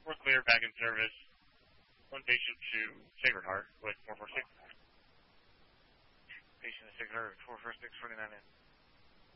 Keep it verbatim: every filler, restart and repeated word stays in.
We're clear, back in service. One patient to Sacred Heart with four four six. Patient to Sacred Heart, four four six, forty-nine in.